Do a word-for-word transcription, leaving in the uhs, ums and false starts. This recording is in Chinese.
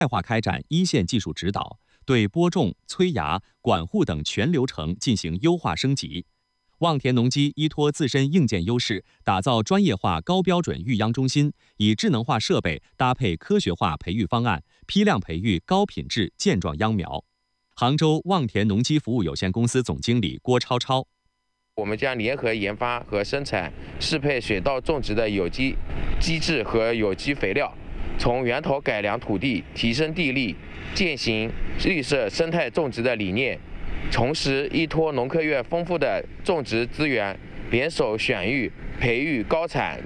化开展一线技术指导，对播种、催芽、管护等全流程进行优化升级。望田农机依托自身硬件优势，打造专业化高标准育秧中心，以智能化设备搭配科学化培育方案，批量培育高品质健壮秧苗。杭州望田农机服务有限公司总经理郭超超。 我们将联合研发和生产适配水稻种植的有机机制和有机肥料，从源头改良土地，提升地力，践行绿色生态种植的理念，同时依托农科院丰富的种植资源，联手选育、培育高产